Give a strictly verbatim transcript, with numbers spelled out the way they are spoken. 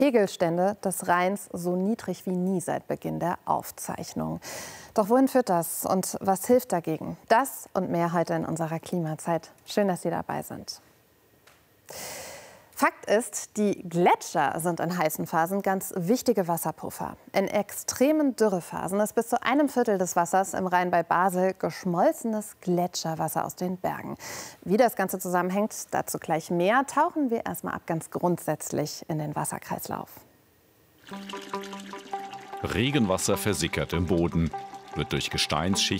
Pegelstände des Rheins so niedrig wie nie seit Beginn der Aufzeichnung. Doch wohin führt das und was hilft dagegen? Das und mehr heute in unserer Klimazeit. Schön, dass Sie dabei sind. Fakt ist, die Gletscher sind in heißen Phasen ganz wichtige Wasserpuffer. In extremen Dürrephasen ist bis zu einem Viertel des Wassers im Rhein bei Basel geschmolzenes Gletscherwasser aus den Bergen. Wie das Ganze zusammenhängt, dazu gleich mehr. Tauchen wir erstmal ab ganz grundsätzlich in den Wasserkreislauf. Regenwasser versickert im Boden, wird durch Gesteinsschichten